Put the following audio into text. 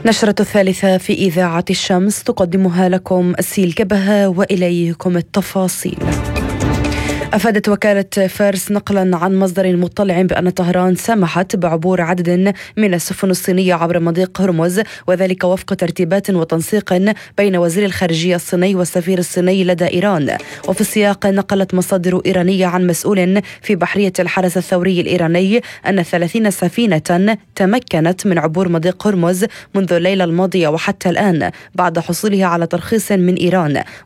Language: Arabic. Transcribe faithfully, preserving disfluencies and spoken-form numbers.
نشرة الثالثة في إذاعة الشمس تقدمها لكم أسيل كبهة وإليكم التفاصيل. أفادت وكالة فارس نقلا عن مصدر مطلع بأن طهران سمحت بعبور عدد من السفن الصينية عبر مضيق هرمز، وذلك وفق ترتيبات وتنسيق بين وزير الخارجية الصيني والسفير الصيني لدى إيران. وفي السياق نقلت مصادر إيرانية عن مسؤول في بحرية الحرس الثوري الإيراني أن ثلاثين سفينة تمكنت من عبور مضيق هرمز منذ الليلة الماضية وحتى الآن بعد حصولها على ترخيص من إيران.